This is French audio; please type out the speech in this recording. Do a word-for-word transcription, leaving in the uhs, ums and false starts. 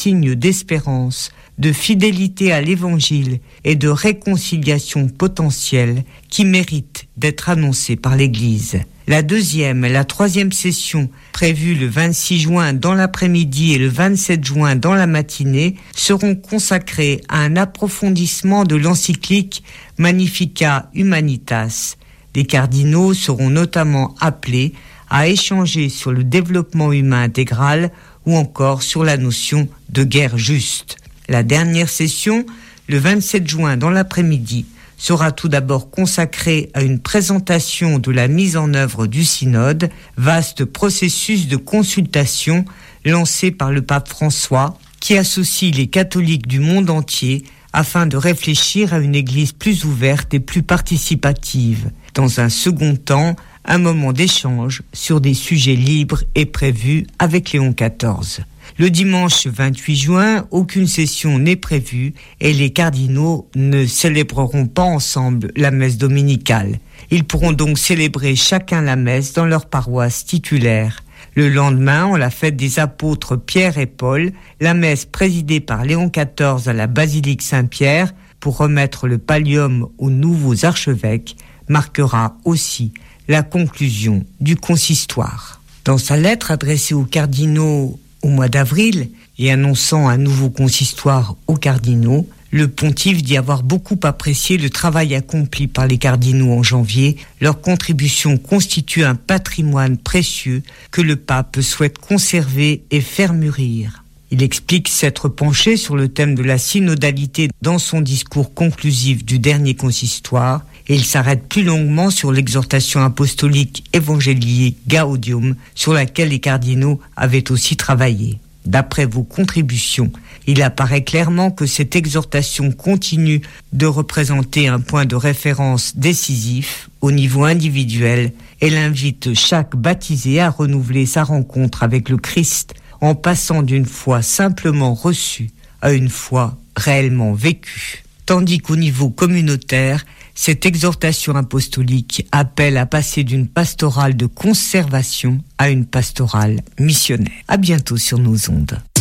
signe d'espérance, de fidélité à l'Évangile et de réconciliation potentielle qui méritent d'être annoncés par l'Église. La deuxième et la troisième session, prévues le vingt-six juin dans l'après-midi et le vingt-sept juin dans la matinée, seront consacrées à un approfondissement de l'encyclique Magnificat Humanitas. Les cardinaux seront notamment appelés à échanger sur le développement humain intégral ou encore sur la notion de guerre juste. La dernière session, le vingt-sept juin dans l'après-midi, sera tout d'abord consacrée à une présentation de la mise en œuvre du synode, vaste processus de consultation lancé par le pape François, qui associe les catholiques du monde entier afin de réfléchir à une église plus ouverte et plus participative. Dans un second temps, un moment d'échange sur des sujets libres est prévu avec Léon quatorze. Le dimanche vingt-huit juin, aucune session n'est prévue et les cardinaux ne célébreront pas ensemble la messe dominicale. Ils pourront donc célébrer chacun la messe dans leur paroisse titulaire. Le lendemain, en la fête des apôtres Pierre et Paul, la messe présidée par Léon quatorze à la basilique Saint-Pierre pour remettre le pallium aux nouveaux archevêques marquera aussi la conclusion du consistoire. Dans sa lettre adressée aux cardinaux au mois d'avril et annonçant un nouveau consistoire aux cardinaux, le pontife dit avoir beaucoup apprécié le travail accompli par les cardinaux en janvier. Leur contribution constitue un patrimoine précieux que le pape souhaite conserver et faire mûrir. Il explique s'être penché sur le thème de la synodalité dans son discours conclusif du dernier consistoire et il s'arrête plus longuement sur l'exhortation apostolique Evangelii Gaudium sur laquelle les cardinaux avaient aussi travaillé. D'après vos contributions, il apparaît clairement que cette exhortation continue de représenter un point de référence décisif au niveau individuel. Elle invite chaque baptisé à renouveler sa rencontre avec le Christ en passant d'une foi simplement reçue à une foi réellement vécue. Tandis qu'au niveau communautaire, cette exhortation apostolique appelle à passer d'une pastorale de conservation à une pastorale missionnaire. À bientôt sur nos ondes.